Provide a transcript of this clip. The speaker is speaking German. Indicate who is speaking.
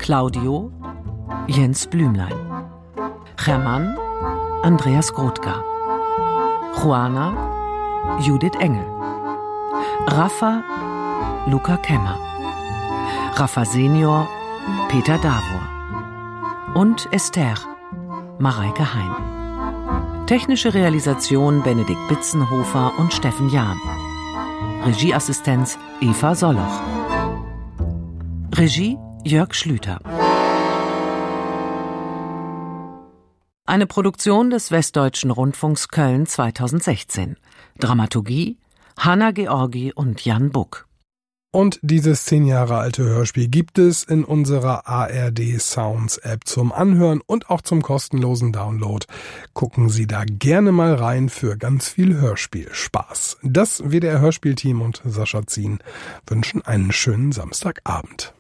Speaker 1: Claudio Jens Blümlein, Hermann Andreas Grothgar, Juana Judith Engel, Rafa Luca Kemmer, Rafa Senior Peter Davor und Esther Mareike Hein. Technische Realisation Benedikt Bitzenhofer und Steffen Jahn. Regieassistenz Eva Solloch. Regie Jörg Schlüter. Eine Produktion des Westdeutschen Rundfunks Köln 2016. Dramaturgie Hanna Georgi und Jan Buck.
Speaker 2: Und dieses 10 Jahre alte Hörspiel gibt es in unserer ARD Sounds App zum Anhören und auch zum kostenlosen Download. Gucken Sie da gerne mal rein für ganz viel Hörspielspaß. Das WDR Hörspielteam und Sascha Zien wünschen einen schönen Samstagabend.